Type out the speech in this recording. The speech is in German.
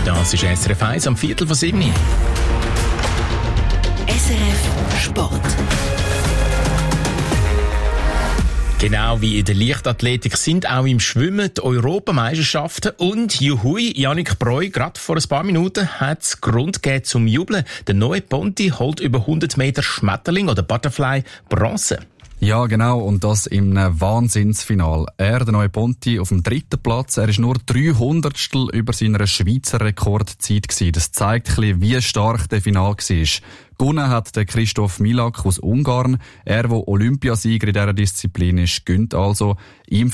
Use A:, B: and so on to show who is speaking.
A: Das ist SRF 1 am 6:45.
B: SRF Sport.
A: Genau wie in der Leichtathletik sind auch im Schwimmen die Europameisterschaften und juhui, Yannick Breu, gerade vor ein paar Minuten hat es Grund gegeben zum Jubeln. Der neue Ponti holt über 100 Meter Schmetterling oder Butterfly Bronze.
C: Ja, genau, und das im Wahnsinnsfinal. Der neue Ponti, auf dem 3. Platz. Er ist nur 300stel über seiner Schweizer Rekordzeit gewesen. Das zeigt ein bisschen, wie stark der Final war. Gewonnen hat der Christoph Milak aus Ungarn. Er, der Olympiasieger in dieser Disziplin ist, gönnt also. Ihm